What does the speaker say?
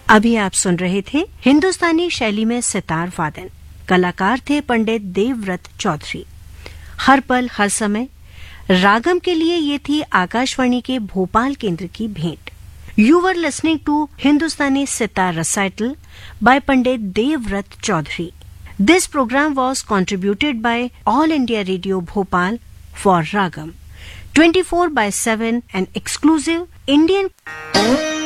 अभी आप सुन रहे थे हिंदुस्तानी शैली में सितार वादन। कलाकार थे पंडित देवव्रत चौधरी। हर पल हर समय रागम के लिए ये थी आकाशवाणी के भोपाल केंद्र की भेंट। You were listening to Hindustani sitar recital bye Pandit Devvrat Chaudhary. This programme was contributed by All India Radio Bhopal for Ragam 24/7, an exclusive Indian